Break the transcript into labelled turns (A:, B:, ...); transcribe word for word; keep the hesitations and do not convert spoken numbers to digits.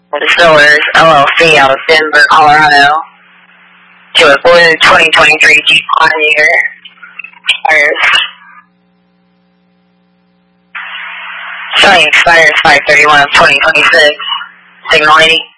A: Distillers, L L C out of Denver, Colorado, to a blue twenty twenty-three Jeep Gladiator. Showing expires five thirty-one of twenty twenty-six. Signal eighty.